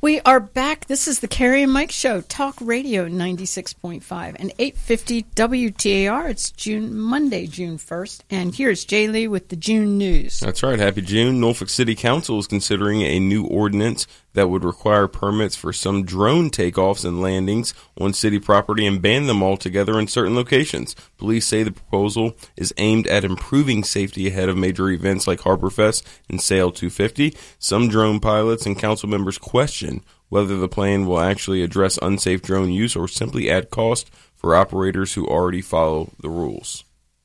We are back. This is the Carrie and Mike Show, Talk Radio 96.5 and 850 WTAR. It's Monday, June 1st. And here's Jay Lee with the June news. That's right. Happy June. Norfolk City Council is considering a new ordinance that would require permits for some drone takeoffs and landings on city property and ban them altogether in certain locations. Police say the proposal is aimed at improving safety ahead of major events like Harborfest and Sail 250. Some drone pilots and council members question whether the plan will actually address unsafe drone use or simply add cost for operators who already follow the rules.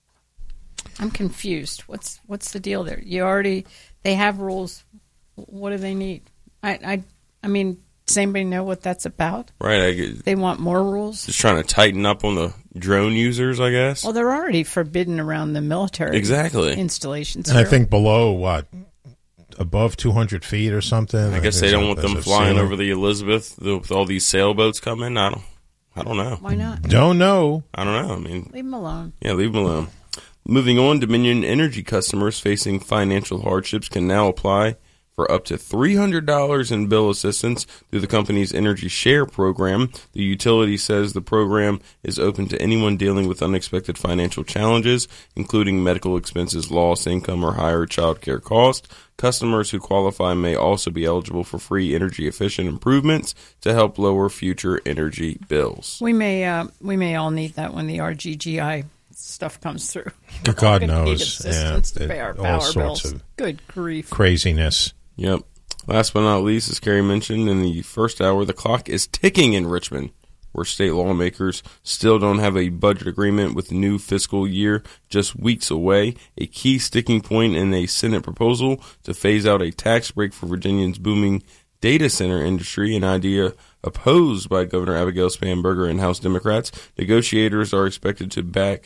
I'm confused. What's the deal there? They have rules. What do they need? I mean, does anybody know what that's about? Right. They want more rules? Just trying to tighten up on the drone users, I guess. Well, they're already forbidden around the military installations. And I think below, above 200 feet or something? I guess they don't want them flying over the Elizabeth with all these sailboats coming. I don't know. Why not? Don't know. I don't know. I mean, leave them alone. Yeah, leave them alone. Moving on, Dominion Energy customers facing financial hardships can now apply for up to $300 in bill assistance through the company's Energy Share program. The utility says the program is open to anyone dealing with unexpected financial challenges, including medical expenses, lost income, or higher child care costs. Customers who qualify may also be eligible for free energy-efficient improvements to help lower future energy bills. We may all need that when the RGGI stuff comes through. God knows. To pay our all power sorts bills. of Good grief. Craziness. Yep. Last but not least, as Carrie mentioned in the first hour, the clock is ticking in Richmond, where state lawmakers still don't have a budget agreement with the new fiscal year just weeks away. A key sticking point in a Senate proposal to phase out a tax break for Virginia's booming data center industry, an idea opposed by Governor Abigail Spanberger and House Democrats. Negotiators are expected back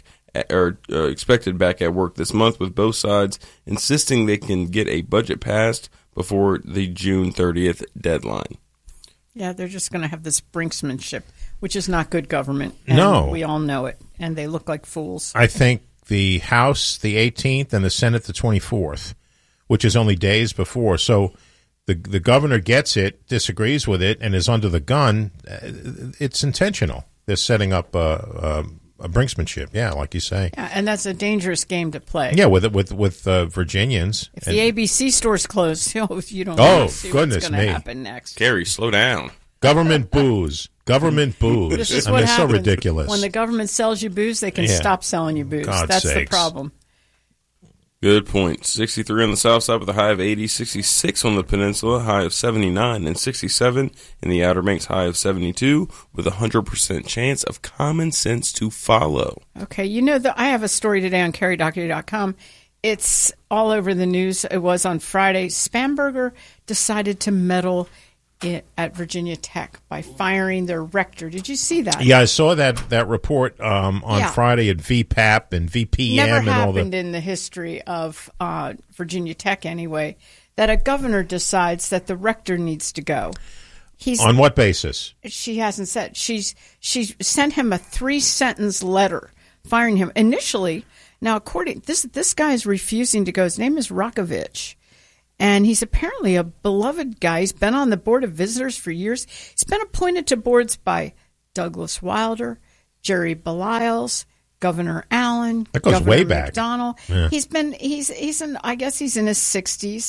at work this month, with both sides insisting they can get a budget passed before the June 30th deadline. Yeah, they're just going to have this brinksmanship, which is not good government. No. We all know it, and they look like fools. I think the House, the 18th, and the Senate, the 24th, which is only days before. So the governor gets it, disagrees with it, and is under the gun. It's intentional. They're setting up a brinksmanship, yeah, like you say. Yeah, and that's a dangerous game to play. Yeah, with Virginians. If the ABC store's closed, you don't know see goodness what's going to happen next. Carrie, slow down. Government booze. Government booze. This is what it's happens. So ridiculous. When the government sells you booze, they can stop selling you booze. God's That's sakes. the problem. Good point. 63 on the south side with a high of 80, 66 on the peninsula, high of 79, and 67 in the Outer Banks, high of 72, with a 100% chance of common sense to follow. Okay, I have a story today on carriedoctor.com. It's all over the news. It was on Friday. Spanberger decided to meddle at Virginia Tech by firing their rector. Did you see that? Yeah, I saw that report on Friday at VPAP and VPM. Never and all happened in the history of Virginia Tech, anyway, that a governor decides that the rector needs to go. On what basis? She hasn't said. She sent him a 3-sentence letter firing him initially. Now, according this guy is refusing to go. His name is Rakovich. And he's apparently a beloved guy. He's been on the Board of Visitors for years. He's been appointed to boards by Douglas Wilder, Jerry Belials, Governor Allen, that goes Governor way back. McDonnell. Yeah. He's in his 60s.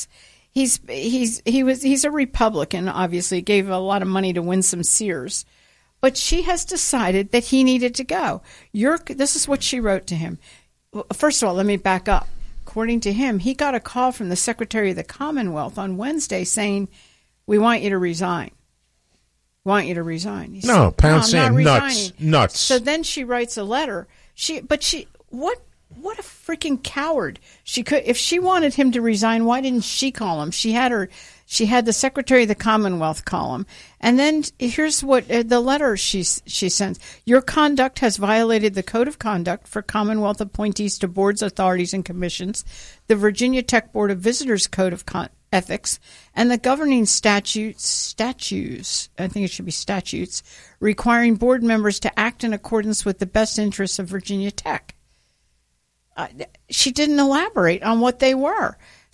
He's a Republican, obviously. Gave a lot of money to Winsome Sears. But she has decided that he needed to go. This is what she wrote to him. First of all, let me back up. According to him, he got a call from the Secretary of the Commonwealth on Wednesday saying, "We want you to resign. He no, said, pound no, sand, nuts. So then she writes a letter. What a freaking coward. If she wanted him to resign, why didn't she call him? She had the Secretary of the Commonwealth call him. And then here's what the letter she sends. Your conduct has violated the Code of Conduct for Commonwealth appointees to boards, authorities, and commissions, the Virginia Tech Board of Visitors Code of Ethics, and the governing statutes, I think it should be statutes, requiring board members to act in accordance with the best interests of Virginia Tech. She didn't elaborate on what they were.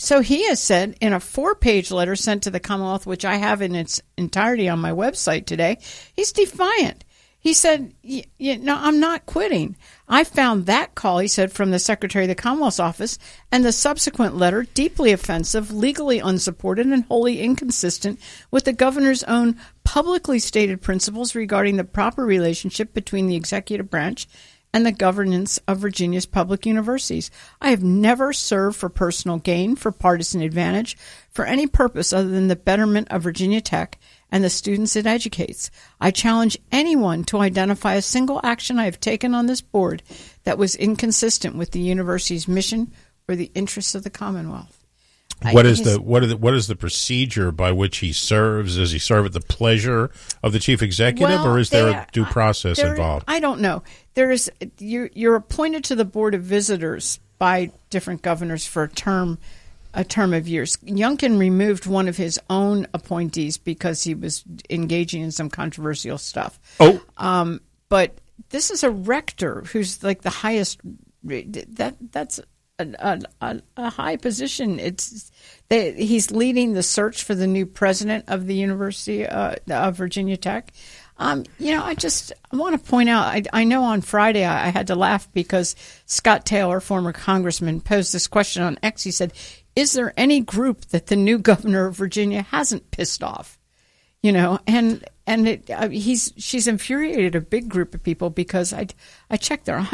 So he has said in a 4-page letter sent to the Commonwealth, which I have in its entirety on my website today, he's defiant. He said, no, I'm not quitting. I found that call, he said, from the Secretary of the Commonwealth's office and the subsequent letter deeply offensive, legally unsupported, and wholly inconsistent with the governor's own publicly stated principles regarding the proper relationship between the executive branch and the governance of Virginia's public universities. I have never served for personal gain, for partisan advantage, for any purpose other than the betterment of Virginia Tech and the students it educates. I challenge anyone to identify a single action I have taken on this board that was inconsistent with the university's mission or the interests of the Commonwealth. What is the procedure by which he serves? Does he serve at the pleasure of the chief executive, or is there a due process involved? I don't know. You're appointed to the Board of Visitors by different governors for a term of years. Youngkin removed one of his own appointees because he was engaging in some controversial stuff. But this is a rector who's like the highest. That's a high position. He's leading the search for the new president of the University of Virginia Tech. I want to point out, I know on Friday I had to laugh because Scott Taylor, former congressman, posed this question on X. He said, is there any group that the new governor of Virginia hasn't pissed off? She's infuriated a big group of people because I checked, there are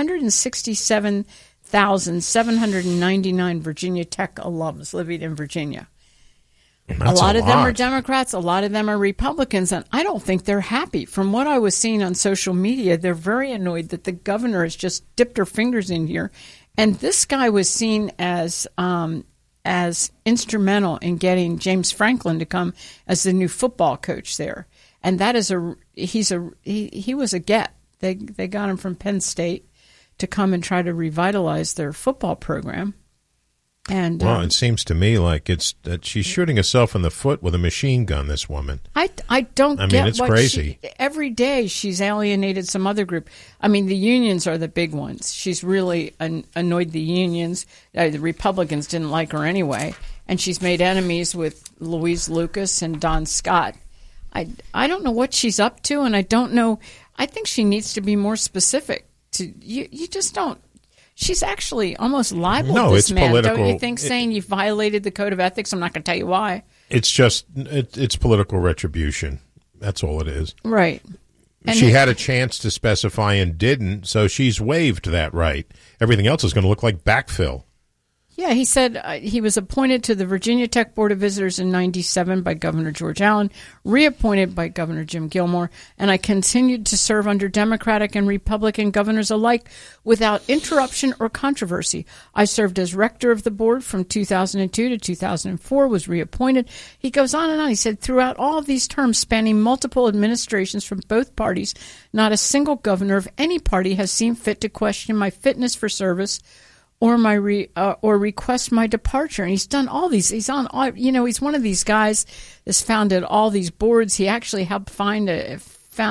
167,799 Virginia Tech alums living in Virginia. A lot of them are Democrats, a lot of them are Republicans, and I don't think they're happy. From what I was seeing on social media, they're very annoyed that the governor has just dipped her fingers in here. And this guy was seen as instrumental in getting James Franklin to come as the new football coach there. And that is he was a get. They got him from Penn State to come and try to revitalize their football program. And it seems to me like it's that she's shooting herself in the foot with a machine gun, this woman. I don't get it's crazy. Every day she's alienated some other group. I mean, the unions are the big ones. She's really annoyed the unions. The Republicans didn't like her anyway. And she's made enemies with Louise Lucas and Don Scott. I don't know what she's up to, and I don't know. I think she needs to be more specific. You just don't. She's actually almost libeled this man, political. Don't you think, saying you violated the code of ethics? I'm not going to tell you why. It's just, it's political retribution. That's all it is. Right. And she had a chance to specify and didn't, so she's waived that right. Everything else is going to look like backfill. Yeah, he said he was appointed to the Virginia Tech Board of Visitors in 1997 by Governor George Allen, reappointed by Governor Jim Gilmore, and I continued to serve under Democratic and Republican governors alike without interruption or controversy. I served as rector of the board from 2002 to 2004, was reappointed. He goes on and on. He said, throughout all of these terms spanning multiple administrations from both parties, not a single governor of any party has seen fit to question my fitness for service or or request my departure. And he's done all these. He's on all, he's one of these guys that's founded all these boards. He actually helped founded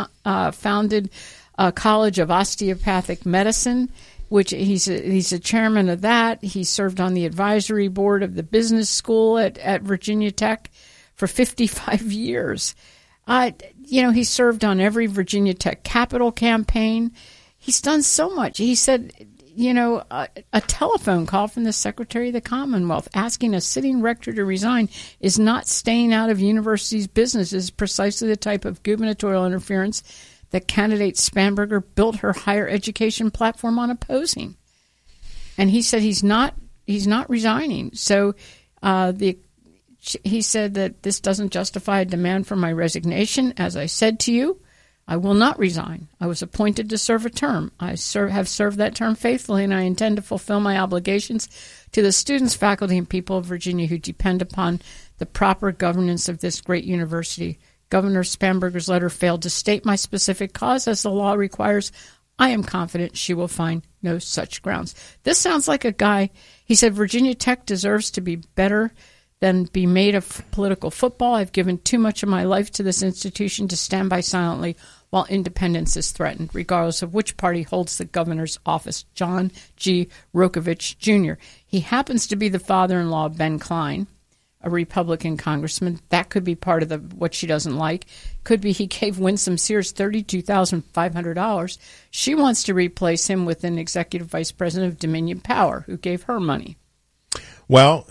a College of Osteopathic Medicine, which he's a chairman of that. He served on the advisory board of the business school at Virginia Tech for 55 years. He served on every Virginia Tech capital campaign. He's done so much. He said, a telephone call from the Secretary of the Commonwealth asking a sitting rector to resign is not staying out of university's business. Is precisely the type of gubernatorial interference that candidate Spanberger built her higher education platform on opposing. And he said he's not resigning. So he said that this doesn't justify a demand for my resignation. As I said to you, I will not resign. I was appointed to serve a term. I have served that term faithfully, and I intend to fulfill my obligations to the students, faculty, and people of Virginia who depend upon the proper governance of this great university. Governor Spanberger's letter failed to state my specific cause as the law requires. I am confident she will find no such grounds. This sounds like a guy. He said Virginia Tech deserves to be better than be made of political football. I've given too much of my life to this institution to stand by silently while independence is threatened, regardless of which party holds the governor's office. John G. Rokovich Jr. He happens to be the father-in-law of Ben Klein, a Republican congressman. That could be part of what she doesn't like. Could be he gave Winsome Sears $32,500. She wants to replace him with an executive vice president of Dominion Power, who gave her money. Well,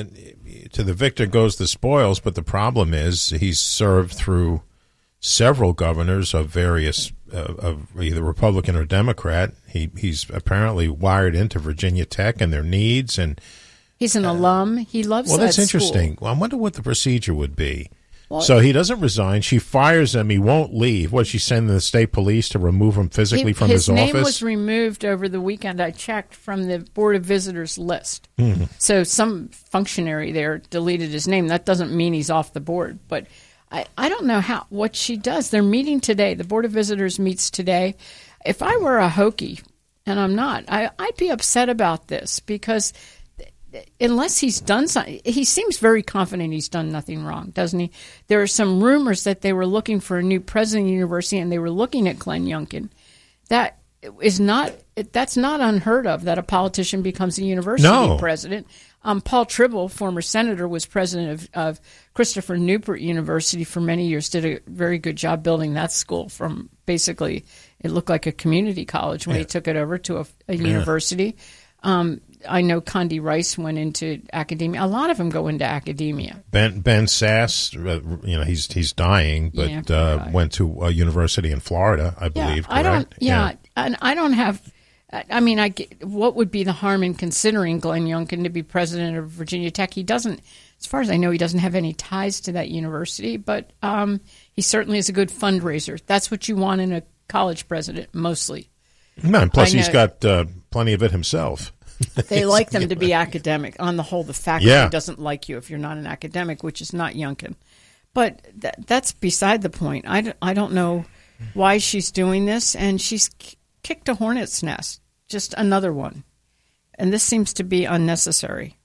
to the victor goes the spoils, but the problem is he's served through several governors of various, of either Republican or Democrat. He's apparently wired into Virginia Tech and their needs, and he's an alum. He loves that Well, that's school. interesting. Well, I wonder what the procedure would be. Well, so he doesn't resign. She fires him. He won't leave. What, she's sending the state police to remove him physically from his office? His name was removed over the weekend. I checked from the Board of Visitors list. Mm-hmm. So some functionary there deleted his name. That doesn't mean he's off the board. But I don't know what she does. They're meeting today. The Board of Visitors meets today. If I were a Hokie, and I'm not, I'd be upset about this because unless he's done something, he seems very confident he's done nothing wrong, doesn't he? There are some rumors that they were looking for a new president of the university, and they were looking at Glenn Youngkin. That's not unheard of, that a politician becomes a university president. Paul Tribble, former senator, was president of Christopher Newport University for many years, did a very good job building that school from basically, it looked like a community college when he took it over to a university. I know Condi Rice went into academia. A lot of them go into academia. Ben Sass, he's dying, but went to a university in Florida, I believe. Correct? And I don't have. I mean, what would be the harm in considering Glenn Youngkin to be president of Virginia Tech? He doesn't, as far as I know, he doesn't have any ties to that university, but he certainly is a good fundraiser. That's what you want in a college president, mostly. And plus, he's got plenty of it himself. They like them to be academic. On the whole, the faculty doesn't like you if you're not an academic, which is not Youngkin. But that's beside the point. I don't know why she's doing this, and she's kicked a hornet's nest, just another one. And this seems to be unnecessary.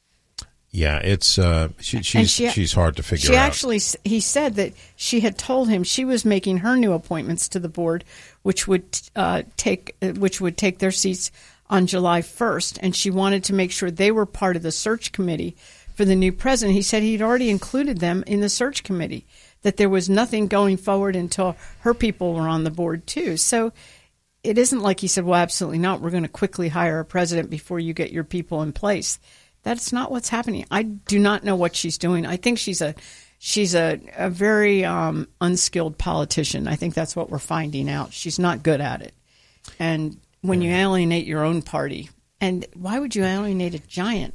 Yeah, it's she's hard to figure out. Actually, he said that she had told him she was making her new appointments to the board, which would take their seats on July 1st, and she wanted to make sure they were part of the search committee for the new president. He said he'd already included them in the search committee, that there was nothing going forward until her people were on the board too. So it isn't like he said, well, absolutely not. We're going to quickly hire a president before you get your people in place. That's not what's happening. I do not know what she's doing. I think she's a very unskilled politician. I think that's what we're finding out. She's not good at it. And when you alienate your own party, and why would you alienate a giant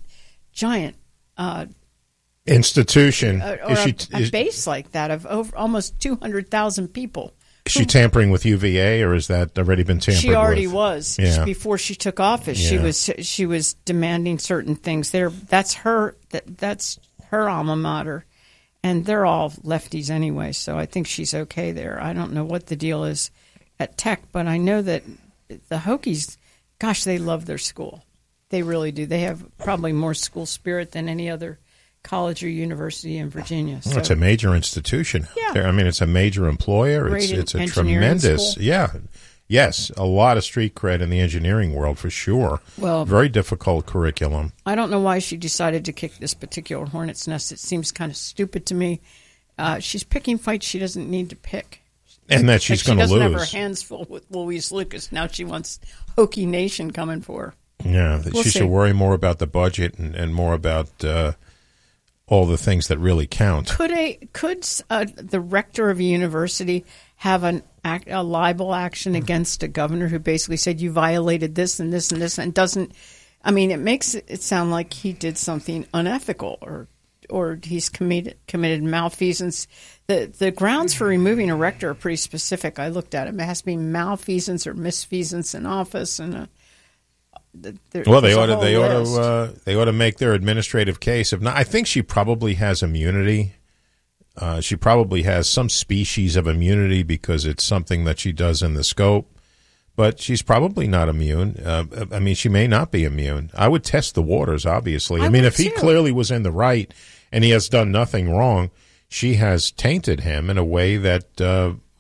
institution a base like that of over almost 200,000 people? Is she tampering with UVA, or has that already been tampered with? She already was. Before she took office. She was demanding certain things. That's her alma mater, and they're all lefties anyway. So I think she's okay there. I don't know what the deal is at Tech, but I know that the Hokies, gosh, they love their school. They really do. They have probably more school spirit than any other college or university in Virginia. Well, it's a major institution. Yeah. I mean, it's a major employer. It's a tremendous, school. Yes, a lot of street cred in the engineering world for sure. Well, very difficult curriculum. I don't know why she decided to kick this particular hornet's nest. It seems kind of stupid to me. She's picking fights she doesn't need to pick. And that she's going to lose. She doesn't have her hands full with Louise Lucas. Now she wants Hokie Nation coming for her. Yeah, she should worry more about the budget and more about all the things that really count. Could the rector of a university have a libel action against a governor who basically said you violated this and this and this and doesn't? I mean, it makes it sound like he did something unethical or he's committed malfeasance. The grounds for removing a rector are pretty specific. I looked at it. It has to be malfeasance or misfeasance in office, and they ought to make their administrative case. If not, I think she probably has immunity. She probably has some species of immunity because it's something that she does in the scope. But she's probably not immune. I mean, she may not be immune. I would test the waters, obviously. I mean, if he clearly was in the right and he has done nothing wrong, she has tainted him in a way that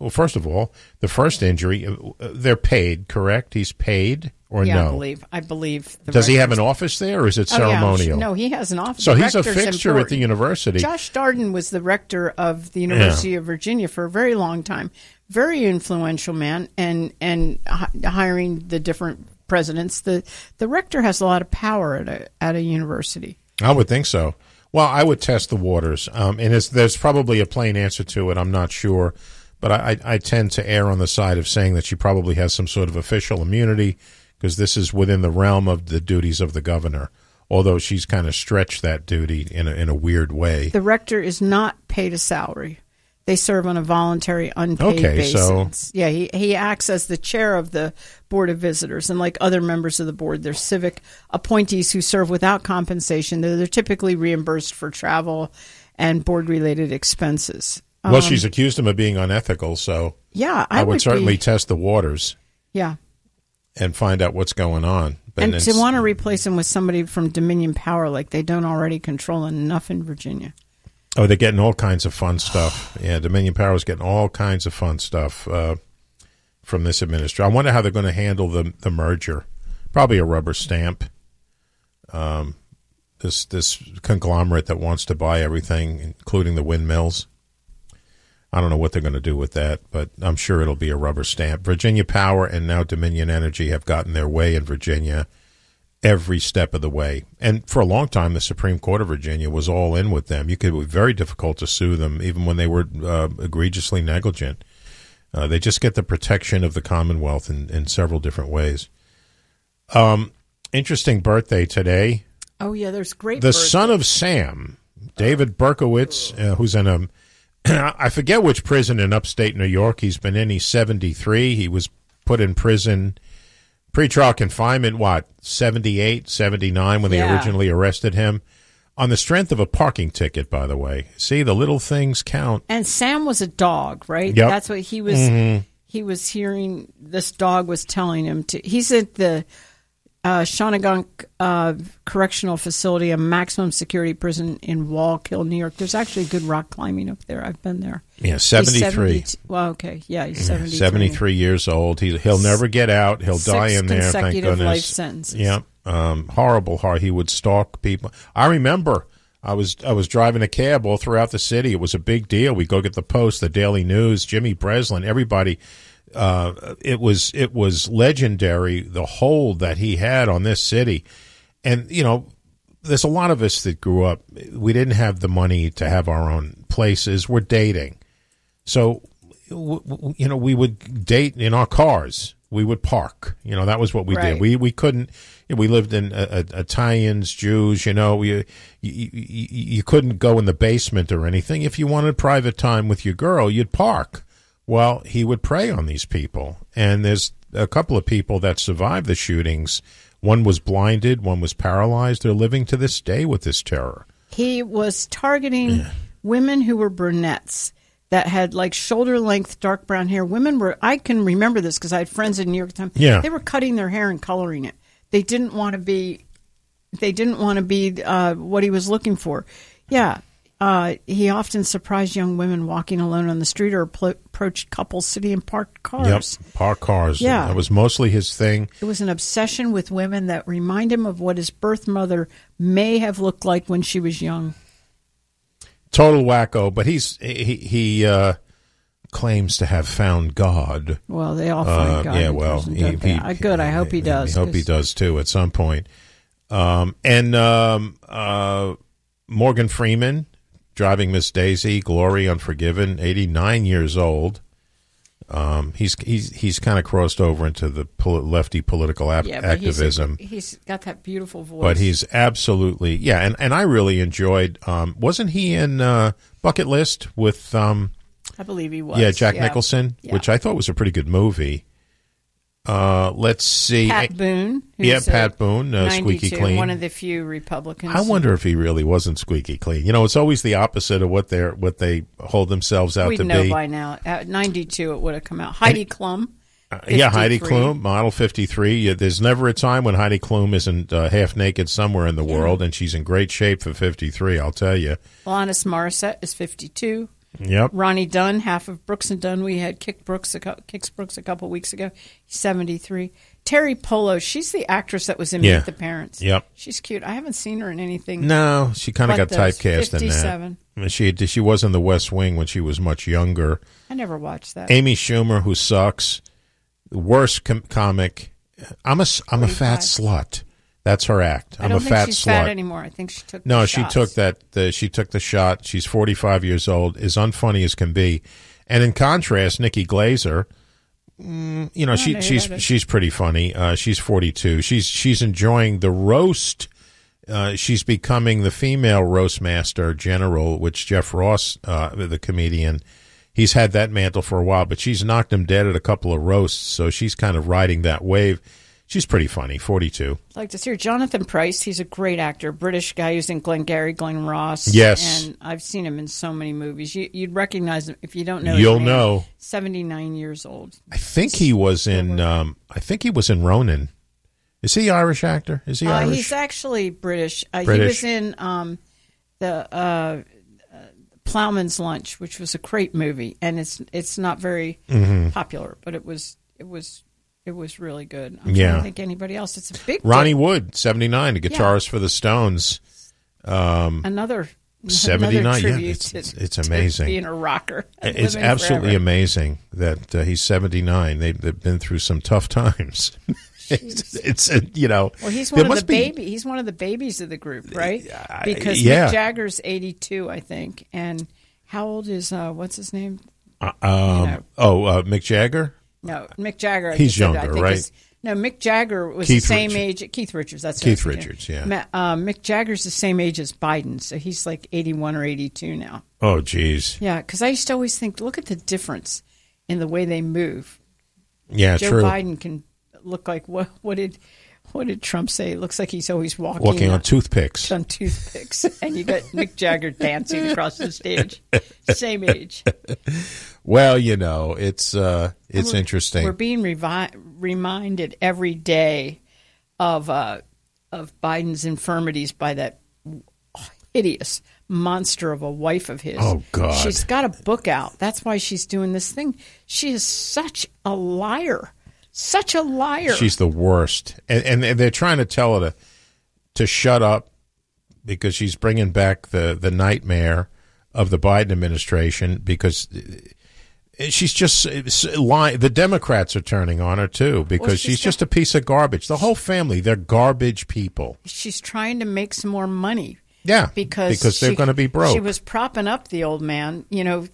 Well, first of all, the first injury, they're paid, correct? He's paid or yeah, no? I believe. Does he have an office there, or is it ceremonial? No, he has an office. So The he's a rector's fixture at the important. university. Josh Darden was the rector of the University of Virginia for a very long time. Very influential man, and hiring the different presidents. The rector has a lot of power at a university. I would think so. Well, I would test the waters, and there's probably a plain answer to it. I'm not sure, but I tend to err on the side of saying that she probably has some sort of official immunity because this is within the realm of the duties of the governor, although she's kind of stretched that duty in a weird way. The rector is not paid a salary. They serve on a voluntary, unpaid basis. So yeah, he acts as the chair of the Board of Visitors, and like other members of the board, they're civic appointees who serve without compensation. They're typically reimbursed for travel and board-related expenses. Well, she's accused him of being unethical, so yeah, I would certainly test the waters. Yeah, and find out what's going on. And to want to replace him with somebody from Dominion Power, like they don't already control enough in Virginia. Oh, they're getting all kinds of fun stuff. Yeah, Dominion Power is getting all kinds of fun stuff from this administration. I wonder how they're going to handle the merger. Probably a rubber stamp. This conglomerate that wants to buy everything, including the windmills. I don't know what they're going to do with that, but I'm sure it'll be a rubber stamp. Virginia Power and now Dominion Energy have gotten their way in Virginia every step of the way. And for a long time, the Supreme Court of Virginia was all in with them. It could be very difficult to sue them, even when they were egregiously negligent. They just get the protection of the Commonwealth in several different ways. Interesting birthday today. Oh, yeah, there's great The birthdays. son of Sam, David Berkowitz, who's in a, I forget which prison in upstate New York he's been in. He's 73. He was put in prison, pretrial confinement, 78, 79 when they originally arrested him, on the strength of a parking ticket, by the way. See, the little things count. And Sam was a dog, right? Yep. That's what he was. Mm-hmm. He was hearing. This dog was telling him to. He's at the Shawangunk Correctional Facility, a maximum security prison in Wallkill, New York. There's actually good rock climbing up there. I've been there. Yeah, 73. Well, okay. Yeah, he's 73. 73 years old. He'll never get out. He'll die in there, thank goodness. Life sentences. Yeah. Horrible. He would stalk people. I remember I was driving a cab all throughout the city. It was a big deal. We go get the Post, the Daily News, Jimmy Breslin, everybody. It was legendary, the hold that he had on this city. And, there's a lot of us that grew up, we didn't have the money to have our own places. We're dating. So, we would date in our cars. We would park. That was what we did. We couldn't. We lived in Italians, Jews. You couldn't go in the basement or anything. If you wanted private time with your girl, you'd park. Well, he would prey on these people, and there's a couple of people that survived the shootings. One was blinded, one was paralyzed. They're living to this day with this terror. He was targeting women who were brunettes that had like shoulder-length dark brown hair. I can remember this because I had friends in New York at the time. Yeah. They were cutting their hair and coloring it. They didn't want to be what he was looking for. Yeah. He often surprised young women walking alone on the street or approached couples sitting in parked cars. Yep, parked cars. Yeah. That was mostly his thing. It was an obsession with women that remind him of what his birth mother may have looked like when she was young. Total wacko, but he claims to have found God. Well, they all find God. Yeah, well, good. I hope he does. I hope he does too at some point. Morgan Freeman, driving Miss Daisy, Glory, Unforgiven, 89 years old. He's kind of crossed over into the lefty political activism. He's got that beautiful voice. But he's absolutely and I really enjoyed. Wasn't he in Bucket List with? I believe he was. Yeah, Jack Nicholson, which I thought was a pretty good movie. Let's see. Pat Boone. Pat Boone, Squeaky Clean. One of the few Republicans. I wonder if he really wasn't squeaky clean. It's always the opposite of what they hold themselves out to be. We'd know by now. At 92, it would have come out. Heidi Klum. Heidi Klum, model 53. There's never a time when Heidi Klum isn't half naked somewhere in the world, and she's in great shape for 53, I'll tell you. Alanis Morissette is 52. Yep. Ronnie Dunn, half of Brooks and Dunn. We had Kix Brooks a couple weeks ago. He's 73. Terry Polo, she's the actress that was in Meet the Parents. Yep. She's cute. I haven't seen her in anything. No, she kind of got typecast 57. in that. She was in The West Wing when she was much younger. I never watched that. Amy Schumer, who sucks. The worst comic. I'm a fat slut. That's her act. I don't a fat think she's slut. fat anymore. I think she took. No, the she shots. took that. She took the shot. She's 45 years old. Is unfunny as can be. And in contrast, Nikki Glaser, she's pretty funny. She's 42. She's enjoying the roast. She's becoming the female roast master general, which Jeff Ross, the comedian, he's had that mantle for a while, but she's knocked him dead at a couple of roasts, so she's kind of riding that wave. She's pretty funny, 42. I'd like to see her. Jonathan Pryce, he's a great actor, British guy who's in Glengarry Glen Ross. Yes. And I've seen him in so many movies. You'd recognize him if you don't know You'll his name. know. 79 years old. I think he was in Ronin. Is he Irish actor? Is he Irish? He's actually British. He British. was in the Plowman's Lunch, which was a great movie, and it's not very popular, but it was really good. I'm trying to think anybody else. It's a big Ronnie Wood, 79, the guitarist for the Stones. Another 79. tribute it's amazing. To being a rocker. It's absolutely amazing that he's 79. They've been through some tough times. It's Well, he's one of the baby. He's one of the babies of the group, right? Because Mick Jagger's 82, I think. And how old is what's his name? Mick Jagger. No, Mick Jagger. He's younger, right? No, Mick Jagger was Keith the same age. Keith Richards. That's Keith Richards. Yeah. Mick Jagger's the same age as Biden, so he's like 81 or 82 now. Oh, geez. Yeah, because I used to always think, look at the difference in the way they move. Yeah, Joe true. Biden can look like what did Trump say? It looks like he's always walking on toothpicks. On toothpicks, and you got Mick Jagger dancing across the stage. Same age. Well, it's interesting. We're being reminded every day of Biden's infirmities by that hideous monster of a wife of his. Oh, God. She's got a book out. That's why she's doing this thing. She is such a liar. Such a liar. She's the worst. And they're trying to tell her to shut up because she's bringing back the nightmare of the Biden administration because she's just lying. The Democrats are turning on her, too, because she's just a piece of garbage. The whole family, they're garbage people. She's trying to make some more money. Yeah, because they're going to be broke. She was propping up the old man, You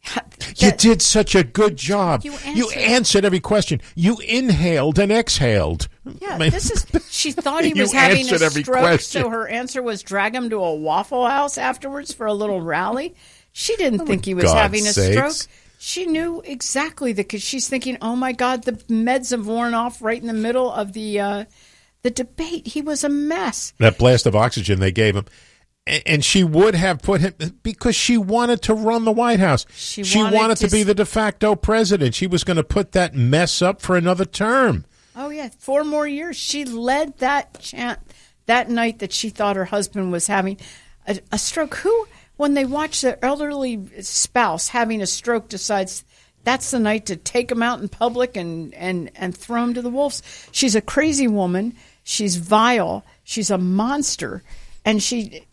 did such a good job. You answered every question. You inhaled and exhaled. Yeah, she thought he was having a stroke, so her answer was drag him to a Waffle House afterwards for a little rally. She didn't think he was having a stroke. She knew exactly because she's thinking, oh, my God, the meds have worn off right in the middle of the debate. He was a mess. That blast of oxygen they gave him. And she would have put him because she wanted to run the White House. She wanted to be the de facto president. She was going to put that mess up for another term. Oh, yeah. 4 more years. She led that chant that night that she thought her husband was having a stroke. Who, when they watch their elderly spouse having a stroke, decides that's the night to take him out in public and throw him to the wolves? She's a crazy woman. She's vile. She's a monster. And she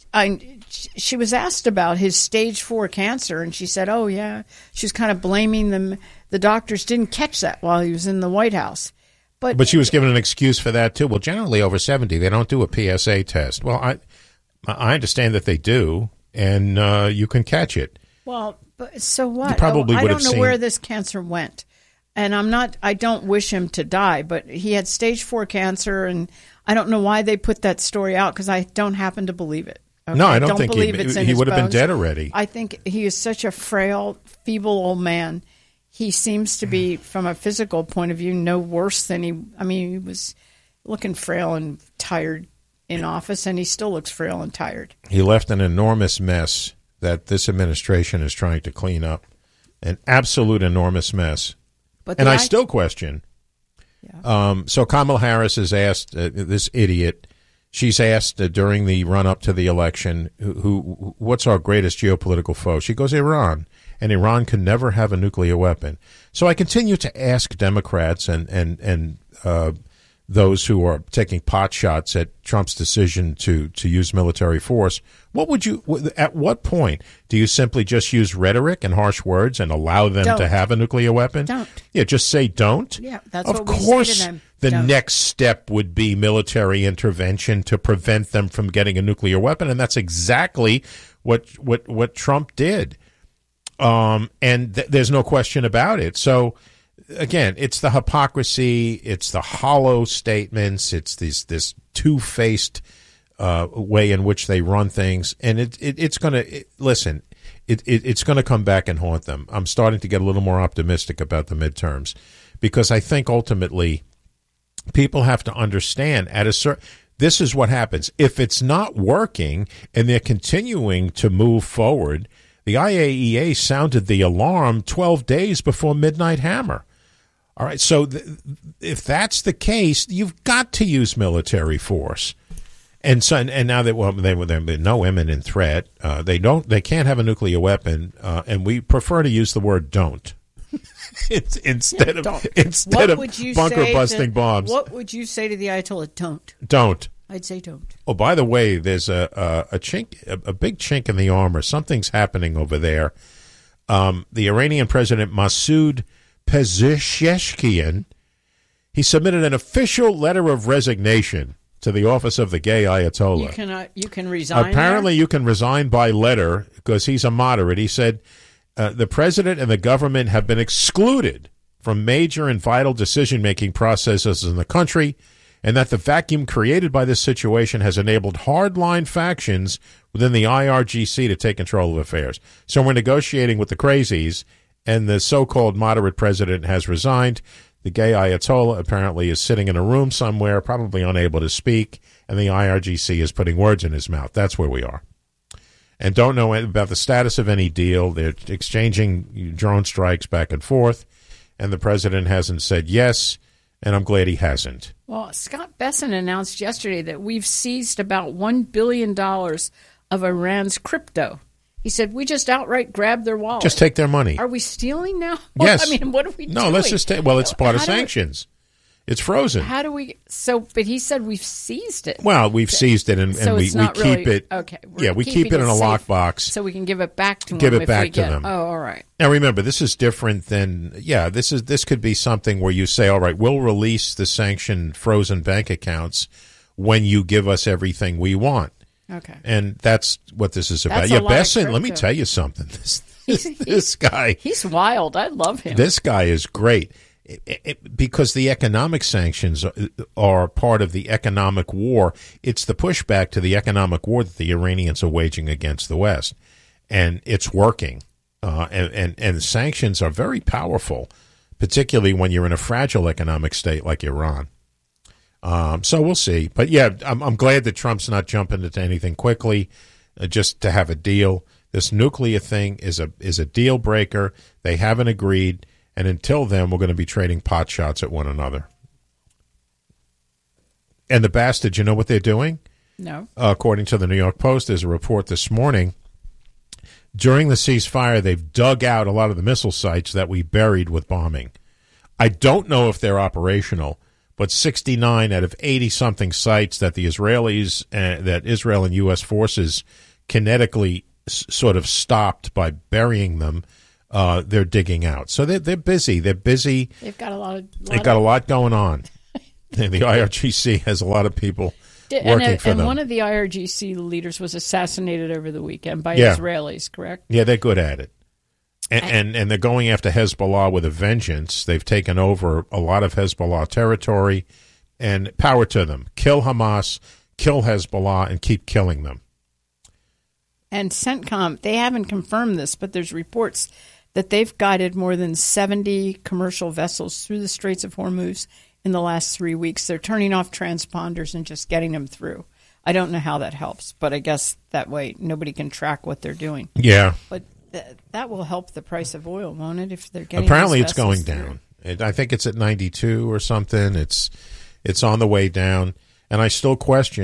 was asked about his stage 4 cancer, and she said, oh, yeah. She's kind of blaming them. The doctors didn't catch that while he was in the White House. But she was given an excuse for that, too. Well, generally over 70, they don't do a PSA test. Well, I understand that they do, and you can catch it. Well, but so what? You probably I would don't have know where this cancer went. And I don't wish him to die, but he had stage 4 cancer, and I don't know why they put that story out because I don't happen to believe it. Okay? No, I don't think believe he would have been dead already. I think he is such a frail, feeble old man. He seems to be, from a physical point of view, no worse than he was looking frail and tired in office, and he still looks frail and tired. He left an enormous mess that this administration is trying to clean up. An absolute enormous mess. And I still question. Yeah. So Kamala Harris has asked this idiot. She's asked during the run-up to the election, what's our greatest geopolitical foe? She goes, Iran. and Iran can never have a nuclear weapon. So I continue to ask Democrats and those who are taking pot shots at Trump's decision to use military force, at what point do you simply just use rhetoric and harsh words and allow them to have a nuclear weapon? Don't. Yeah, just say don't. Yeah, that's of what we course, say to them. The Don't. next step would be military intervention to prevent them from getting a nuclear weapon, and that's exactly what Trump did. And there's no question about it. So, again, it's the hypocrisy, it's the hollow statements, it's this two-faced way in which they run things, and it's going to listen. It's going to come back and haunt them. I'm starting to get a little more optimistic about the midterms because I think ultimately people have to understand this is what happens. If it's not working and they're continuing to move forward, the IAEA sounded the alarm 12 days before Midnight Hammer. All right, so if that's the case, you've got to use military force. And now that there's no imminent threat, they can't have a nuclear weapon, and we prefer to use the word "don't" instead of bunker busting bombs. What would you say to the Ayatollah? Don't. I'd say don't. Oh, by the way, there's a big chink in the armor. Something's happening over there. The Iranian President Masoud Pezeshkian, he submitted an official letter of resignation to the office of the gay Ayatollah. You can resign. Apparently, you can resign by letter because he's a moderate. He said the president and the government have been excluded from major and vital decision-making processes in the country, and that the vacuum created by this situation has enabled hardline factions within the IRGC to take control of affairs. So we're negotiating with the crazies, and the so-called moderate president has resigned. The gay Ayatollah apparently is sitting in a room somewhere, probably unable to speak, and the IRGC is putting words in his mouth. That's where we are. And don't know about the status of any deal. They're exchanging drone strikes back and forth, and the president hasn't said yes, and I'm glad he hasn't. Well, Scott Bessent announced yesterday that we've seized about $1 billion of Iran's crypto. He said, we just outright grabbed their wallet. Just take their money. Are we stealing now? Yes. I mean, what are we doing? No, let's just take, it's part of sanctions. It's frozen. How do we, but he said we've seized it. Well, we've seized it and so we keep it. Okay. We keep it in a lockbox. So we can give it back to them. Give it back to them. Oh, all right. Now remember, this is different than, this could be something where you say, all right, we'll release the sanctioned frozen bank accounts when you give us everything we want. Okay. And that's what this is about. Bessent, let me tell you something. This guy. He's wild. I love him. This guy is great. Because the economic sanctions are part of the economic war. It's the pushback to the economic war that the Iranians are waging against the West. And it's working. And sanctions are very powerful, particularly when you're in a fragile economic state like Iran. So we'll see. But, I'm glad that Trump's not jumping into anything quickly just to have a deal. This nuclear thing is a deal breaker. They haven't agreed. And until then, we're going to be trading pot shots at one another. And the bastards, you know what they're doing? No. According to the New York Post, there's a report this morning. During the ceasefire, they've dug out a lot of the missile sites that we buried with bombing. I don't know if they're operational, but 69 out of 80-something sites that the Israelis, that Israel and U.S. forces kinetically sort of stopped by burying them, they're digging out. So they're busy. They're busy. They've got a lot going on. The IRGC has a lot of people working for them. And one of the IRGC leaders was assassinated over the weekend by Israelis, correct? Yeah, they're good at it. And they're going after Hezbollah with a vengeance. They've taken over a lot of Hezbollah territory, and power to them. Kill Hamas, kill Hezbollah, and keep killing them. And CENTCOM, they haven't confirmed this, but there's reports that they've guided more than 70 commercial vessels through the Straits of Hormuz in the last 3 weeks. They're turning off transponders and just getting them through. I don't know how that helps, but I guess that way nobody can track what they're doing. Yeah. But that will help the price of oil, won't it? If they're getting apparently it's going down. I think it's at 92 or something. It's on the way down, and I still question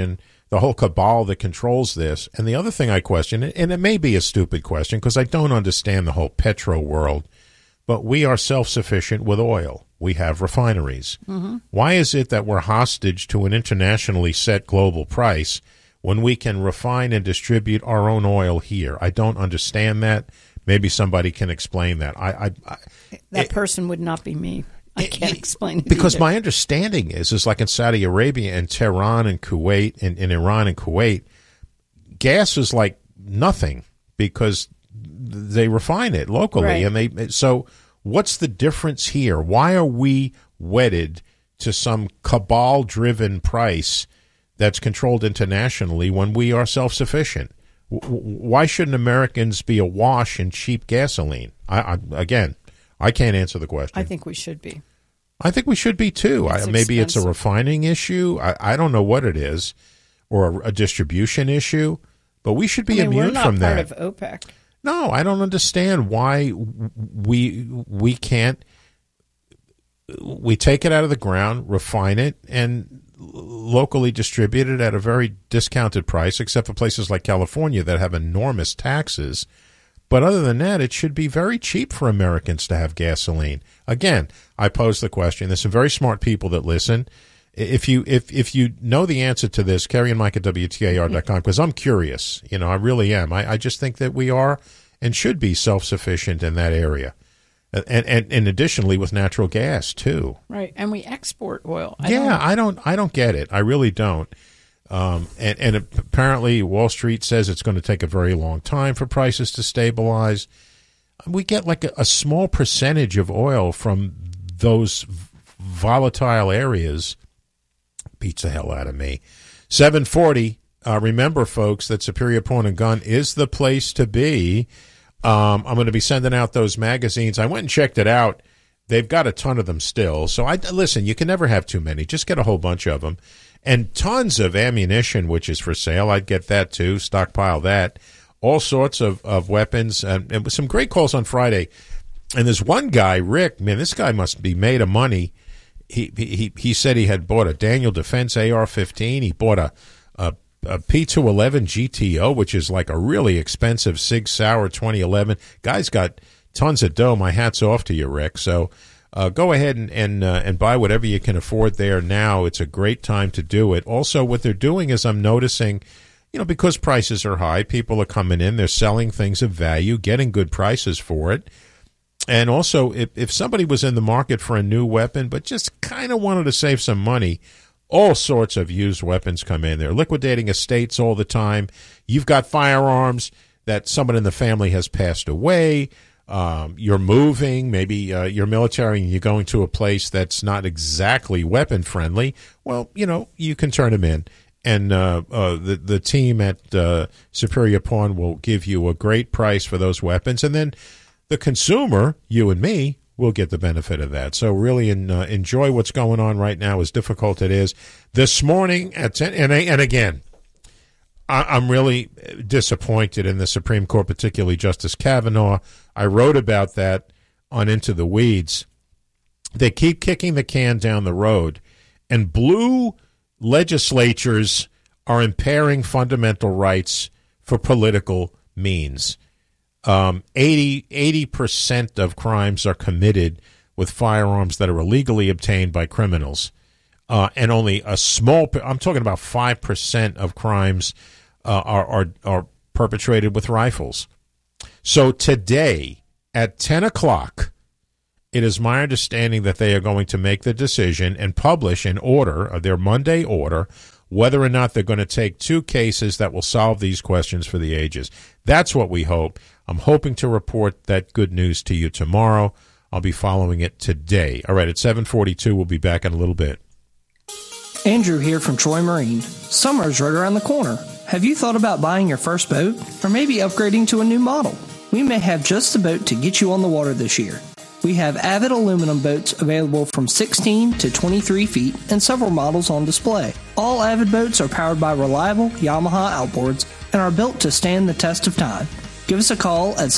the whole cabal that controls this. And the other thing I question, and it may be a stupid question because I don't understand the whole petro world, but we are self-sufficient with oil. We have refineries. Mm-hmm. Why is it that we're hostage to an internationally set global price when we can refine and distribute our own oil here? I don't understand that. Maybe somebody can explain that. That person would not be me. I can't explain it because either. My understanding is like in Saudi Arabia and Tehran and Kuwait and in Iran and Kuwait, gas is like nothing because they refine it locally. Right. And so what's the difference here? Why are we wedded to some cabal-driven price that's controlled internationally when we are self-sufficient? Why shouldn't Americans be awash in cheap gasoline? I can't answer the question. I think we should be. I think we should be, too. Maybe it's a refining issue. I don't know what it is, or a distribution issue, but we should be immune from that. We're not part of OPEC. No, I don't understand why we can't. We take it out of the ground, refine it, and locally distribute it at a very discounted price, except for places like California that have enormous taxes. But other than that, it should be very cheap for Americans to have gasoline. Again, I pose the question. There's some very smart people that listen. If you know the answer to this, Kerry and Mike at WTAR.com, because I'm curious. I really am. I just think that we are and should be self-sufficient in that area. And additionally with natural gas, too. Right, and we export oil. I don't get it. I really don't. And apparently Wall Street says it's going to take a very long time for prices to stabilize. We get like a small percentage of oil from those volatile areas. Beats the hell out of me. 740. Remember, folks, that Superior Pawn and Gun is the place to be. I'm going to be sending out those magazines. I went and checked it out. They've got a ton of them still. So listen, you can never have too many. Just get a whole bunch of them. And tons of ammunition, which is for sale. I'd get that, too. Stockpile that. All sorts of weapons. And with some great calls on Friday. And there's one guy, Rick, man, this guy must be made of money. He said he had bought a Daniel Defense AR-15. He bought a P211 GTO, which is like a really expensive Sig Sauer 2011. Guy's got tons of dough. My hat's off to you, Rick. So go ahead and buy whatever you can afford there now. It's a great time to do it. Also, what they're doing is I'm noticing, because prices are high, people are coming in. They're selling things of value, getting good prices for it. And also, if somebody was in the market for a new weapon but just kind of wanted to save some money, all sorts of used weapons come in. They're liquidating estates all the time. You've got firearms that someone in the family has passed away. You're moving. Maybe you're military and you're going to a place that's not exactly weapon friendly. Well, you can turn them in. And the team at Superior Pawn will give you a great price for those weapons. And then the consumer, you and me, will get the benefit of that. So really enjoy what's going on right now, as difficult it is. This morning at 10, and again, I'm really disappointed in the Supreme Court, particularly Justice Kavanaugh. I wrote about that on Into the Weeds. They keep kicking the can down the road, and blue legislatures are impairing fundamental rights for political means. 80% of crimes are committed with firearms that are illegally obtained by criminals. And only a small, I'm talking about 5% of crimes are perpetrated with rifles. So today at 10 o'clock, it is my understanding that they are going to make the decision and publish an order, their Monday order, whether or not they're going to take two cases that will solve these questions for the ages. That's what we hope. I'm hoping to report that good news to you tomorrow. I'll be following it today. All right, at 7:42, we'll be back in a little bit. Andrew here from Troy Marine. Summer's right around the corner. Have you thought about buying your first boat or maybe upgrading to a new model? We may have just the boat to get you on the water this year. We have Avid aluminum boats available from 16 to 23 feet and several models on display. All Avid boats are powered by reliable Yamaha outboards and are built to stand the test of time. Give us a call at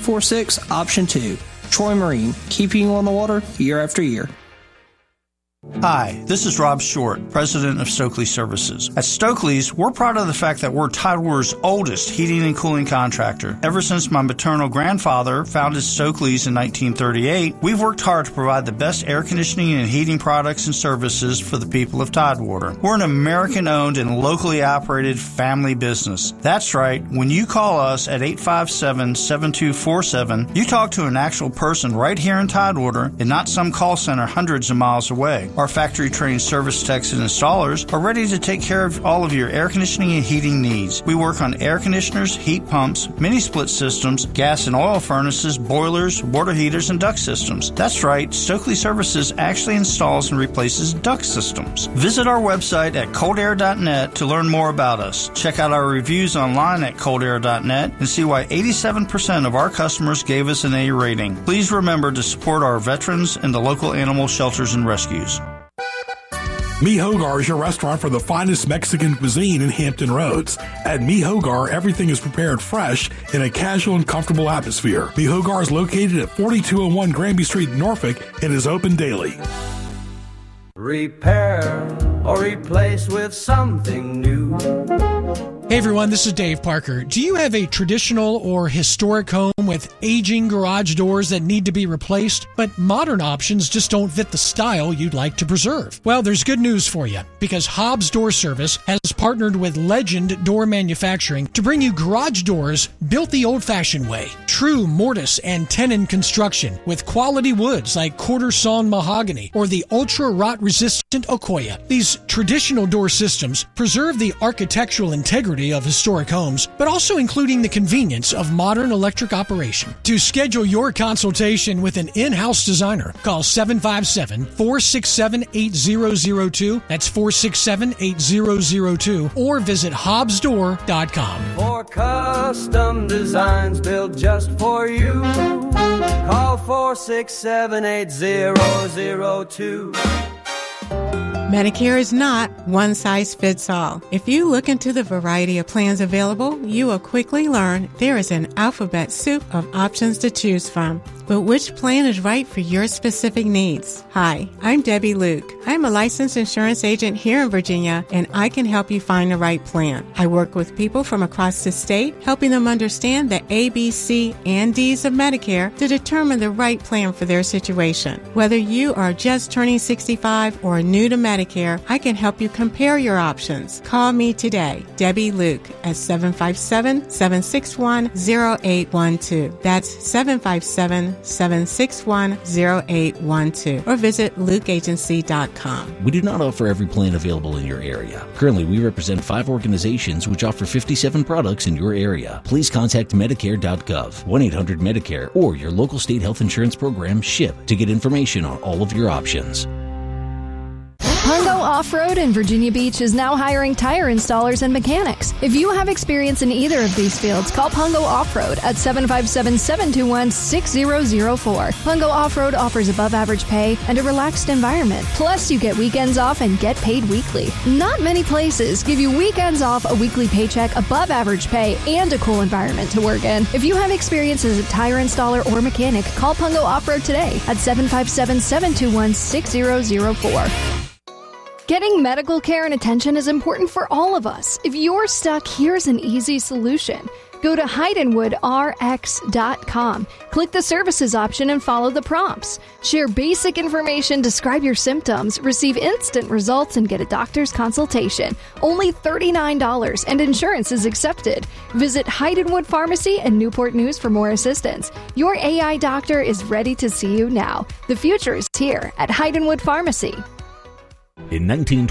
757-238-8746, option 2. Troy Marine, keeping you on the water year after year. Hi, this is Rob Short, president of Stokely Services. At Stokely's, we're proud of the fact that we're Tidewater's oldest heating and cooling contractor. Ever since my maternal grandfather founded Stokely's in 1938, we've worked hard to provide the best air conditioning and heating products and services for the people of Tidewater. We're an American-owned and locally operated family business. That's right, when you call us at 857-7247, you talk to an actual person right here in Tidewater and not some call center hundreds of miles away. Our factory-trained service techs and installers are ready to take care of all of your air conditioning and heating needs. We work on air conditioners, heat pumps, mini-split systems, gas and oil furnaces, boilers, water heaters, and duct systems. That's right, Stokely Services actually installs and replaces duct systems. Visit our website at coldair.net to learn more about us. Check out our reviews online at coldair.net and see why 87% of our customers gave us an A rating. Please remember to support our veterans and the local animal shelters and rescues. Mi Hogar is your restaurant for the finest Mexican cuisine in Hampton Roads. At Mi Hogar, everything is prepared fresh in a casual and comfortable atmosphere. Mi Hogar is located at 4201 Granby Street, Norfolk, and is open daily. Repair or replace with something new. Hey everyone, this is Dave Parker. Do you have a traditional or historic home with aging garage doors that need to be replaced, but modern options just don't fit the style you'd like to preserve? Well, there's good news for you, because Hobbs Door Service has partnered with Legend Door Manufacturing to bring you garage doors built the old-fashioned way. True mortise and tenon construction with quality woods like quarter-sawn mahogany or the ultra-rot-resistant Okoya. These traditional door systems preserve the architectural integrity of historic homes, but also including the convenience of modern electric operation. To schedule your consultation with an in-house designer, call 757-467-8002. That's 467-8002, or visit hobbsdoor.com. For custom designs built just for you, call 467-8002. Medicare is not one size fits all. If you look into the variety of plans available, you will quickly learn there is an alphabet soup of options to choose from. But which plan is right for your specific needs? Hi, I'm Debbie Luke. I'm a licensed insurance agent here in Virginia, and I can help you find the right plan. I work with people from across the state, helping them understand the A, B, C, and D's of Medicare to determine the right plan for their situation. Whether you are just turning 65 or new to Medicare, I can help you compare your options. Call me today, Debbie Luke, at 757-761-0812. That's 757-761-0812, or visit lukeagency.com. We do not offer every plan available in your area. Currently, we represent 5 organizations which offer 57 products in your area. Please contact Medicare.gov, 1-800-MEDICARE, or your local state health insurance program, SHIP, to get information on all of your options. Pungo Off-Road in Virginia Beach is now hiring tire installers and mechanics. If you have experience in either of these fields, call Pungo Off-Road at 757-721-6004. Pungo Off-Road offers above-average pay and a relaxed environment. Plus, you get weekends off and get paid weekly. Not many places give you weekends off, a weekly paycheck, above-average pay, and a cool environment to work in. If you have experience as a tire installer or mechanic, call Pungo Off-Road today at 757-721-6004. Getting medical care and attention is important for all of us. If you're stuck, here's an easy solution. Go to HeidenwoodRx.com. Click the services option and follow the prompts. Share basic information, describe your symptoms, receive instant results, and get a doctor's consultation. Only $39, and insurance is accepted. Visit Heidenwood Pharmacy in Newport News for more assistance. Your AI doctor is ready to see you now. The future is here at Heidenwood Pharmacy. In